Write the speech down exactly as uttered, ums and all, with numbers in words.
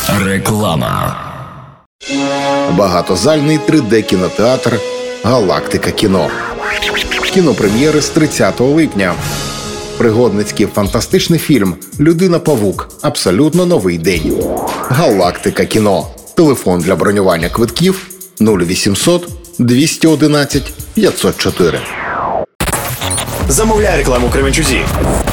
Реклама. Багатозальний три де-кінотеатр «Галактика кіно». Кінопрем'єри з тридцятого липня. Пригодницький фантастичний фільм «Людина-павук. Абсолютно новий день». «Галактика кіно». Телефон для бронювання квитків нуль вісімсот двісті одинадцять п'ятсот чотири. Замовляй рекламу Кременчузі.